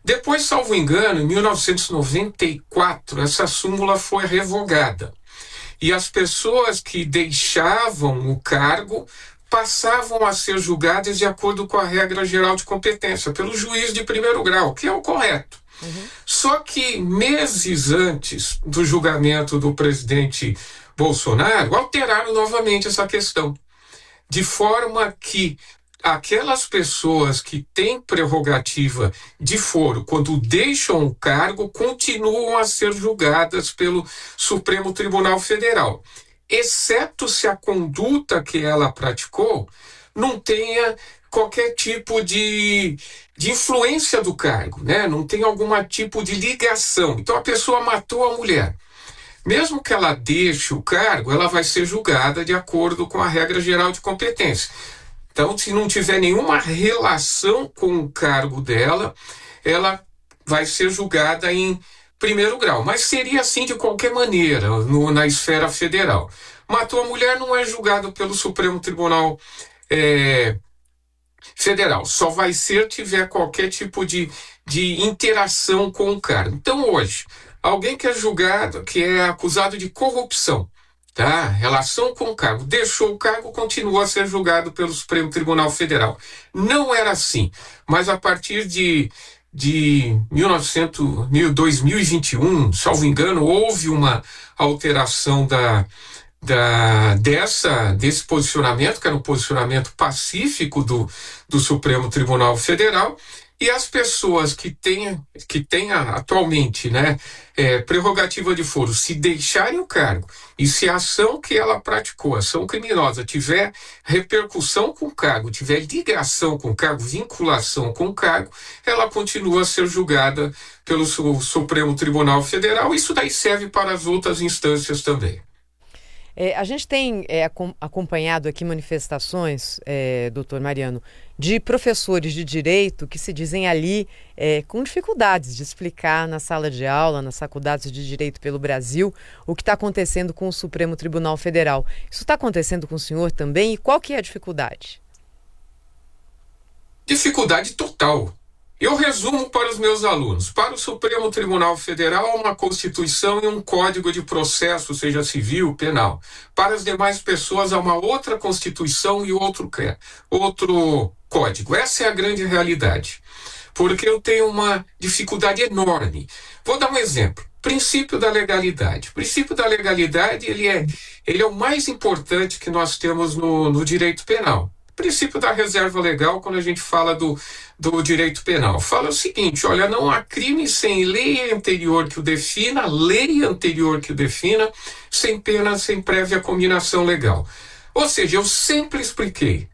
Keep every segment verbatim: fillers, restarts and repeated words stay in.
Depois, salvo engano, em mil novecentos e noventa e quatro, essa súmula foi revogada. E as pessoas que deixavam o cargo passavam a ser julgadas de acordo com a regra geral de competência, pelo juiz de primeiro grau, que é o correto. Uhum. Só que meses antes do julgamento do presidente Bolsonaro, alteraram novamente essa questão, de forma que aquelas pessoas que têm prerrogativa de foro, quando deixam o cargo, continuam a ser julgadas pelo Supremo Tribunal Federal, exceto se a conduta que ela praticou não tenha qualquer tipo de, de influência do cargo, né? Não tem algum tipo de ligação. Então a pessoa matou a mulher. Mesmo que ela deixe o cargo, ela vai ser julgada de acordo com a regra geral de competência. Então, se não tiver nenhuma relação com o cargo dela, ela vai ser julgada em primeiro grau. Mas seria assim de qualquer maneira, no, na esfera federal. Matou a mulher, não é julgado pelo Supremo Tribunal é, Federal. Só vai ser se tiver qualquer tipo de, de interação com o cargo. Então, hoje, alguém que é julgado, que é acusado de corrupção, tá? Relação com o cargo, deixou o cargo, continua a ser julgado pelo Supremo Tribunal Federal. Não era assim, mas a partir de, de mil e novecentos, dois mil e vinte e um, salvo engano, houve uma alteração da, da, dessa, desse posicionamento, que era um posicionamento pacífico do, do Supremo Tribunal Federal. E as pessoas que têm que têm atualmente, né, é, prerrogativa de foro, se deixarem o cargo e se a ação que ela praticou, ação criminosa, tiver repercussão com o cargo, tiver ligação com o cargo, vinculação com o cargo, ela continua a ser julgada pelo Supremo Tribunal Federal. Isso daí serve para as outras instâncias também. É, a gente tem é, acompanhado aqui manifestações, é, doutor Mariano, de professores de direito que se dizem ali é, com dificuldades de explicar na sala de aula, nas faculdades de direito pelo Brasil, o que está acontecendo com o Supremo Tribunal Federal. Isso está acontecendo com o senhor também? E qual que é a dificuldade? Dificuldade total. Eu resumo para os meus alunos. Para o Supremo Tribunal Federal, há uma Constituição e um Código de Processo, seja civil, penal. Para as demais pessoas, há uma outra Constituição e outro, outro Código. Essa é a grande realidade. Porque eu tenho uma dificuldade enorme. Vou dar um exemplo. Princípio da legalidade. O princípio da legalidade, ele é, ele é o mais importante que nós temos no, no direito penal. Princípio da reserva legal, quando a gente fala do, do direito penal. Fala o seguinte, olha, não há crime sem lei anterior que o defina, lei anterior que o defina, sem pena, sem prévia combinação legal. Ou seja, eu sempre expliquei.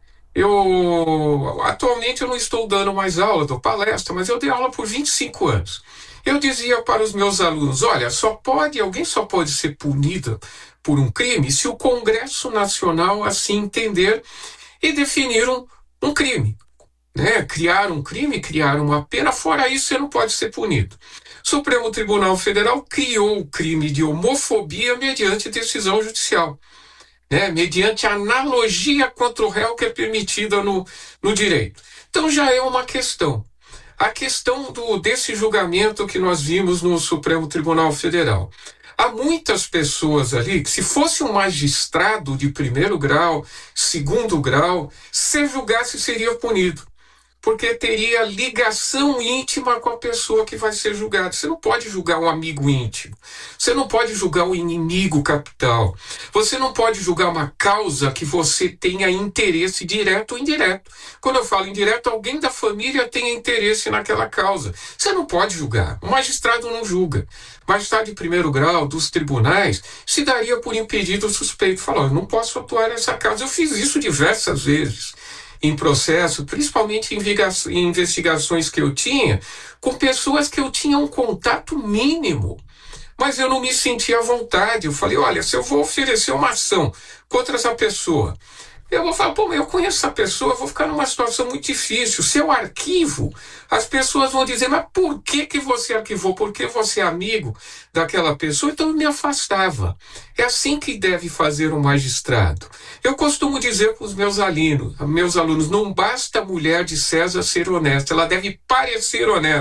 Eu, atualmente eu não estou dando mais aula, dou palestra, mas eu dei aula por vinte e cinco anos. Eu dizia para os meus alunos, olha, só pode, alguém só pode ser punido por um crime se o Congresso Nacional assim entender e definiram um crime, né? Criaram um crime, criaram uma pena, fora isso você não pode ser punido. O Supremo Tribunal Federal criou o crime de homofobia mediante decisão judicial, né? Mediante analogia contra o réu que é permitida no, no direito. Então já é uma questão. A questão do, desse julgamento que nós vimos no Supremo Tribunal Federal. Há muitas pessoas ali que, se fosse um magistrado de primeiro grau, segundo grau, se julgasse, seria punido. Porque teria ligação íntima com a pessoa que vai ser julgada. Você não pode julgar um amigo íntimo. Você não pode julgar um inimigo capital. Você não pode julgar uma causa que você tenha interesse direto ou indireto. Quando eu falo indireto, alguém da família tem interesse naquela causa. Você não pode julgar. O magistrado não julga. O magistrado de primeiro grau dos tribunais se daria por impedido o suspeito. Falou, eu não posso atuar nessa causa. Eu fiz isso diversas vezes em processo, principalmente em investigações que eu tinha, com pessoas que eu tinha um contato mínimo, mas eu não me sentia à vontade. Eu falei, olha, se eu vou oferecer uma ação contra essa pessoa, eu vou falar, pô, eu conheço essa pessoa, eu vou ficar numa situação muito difícil. Se eu arquivo, as pessoas vão dizer, mas por que que você arquivou? Porque você é amigo daquela pessoa? Então eu me afastava. É assim que deve fazer um magistrado. Eu costumo dizer para os meus alunos, meus alunos, não basta a mulher de César ser honesta, ela deve parecer honesta.